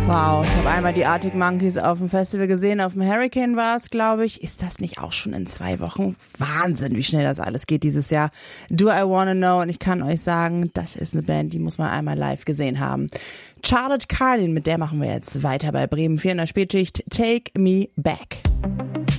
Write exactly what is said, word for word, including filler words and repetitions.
Wow, ich habe einmal die Arctic Monkeys auf dem Festival gesehen, auf dem Hurricane war es, glaube ich. Ist das nicht auch schon in zwei Wochen? Wahnsinn, wie schnell das alles geht dieses Jahr. Do I Wanna Know? Und ich kann euch sagen, das ist eine Band, die muss man einmal live gesehen haben. Charlotte Carlin, mit der machen wir jetzt weiter bei Bremen vier in der Spätschicht. Take Me Back.